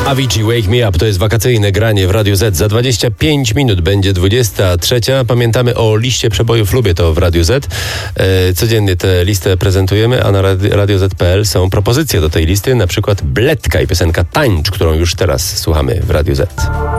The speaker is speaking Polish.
Avicii Wake Me Up to jest wakacyjne granie w Radiu Z. Za 25 minut będzie 23. Pamiętamy o liście przebojów Lubię to w Radiu Z. Codziennie tę listę prezentujemy, a na radioz.pl są propozycje do tej listy, na przykład Bledka i piosenka Tańcz, którą już teraz słuchamy w Radiu Z.